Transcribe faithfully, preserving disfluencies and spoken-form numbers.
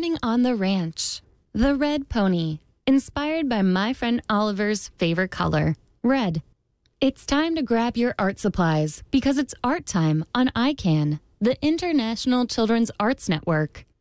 Morning on the Ranch. The Red Pony, inspired by my friend Oliver's favorite color, red. It's time to grab your art supplies because it's art time on I CAN, the International Children's Arts Network.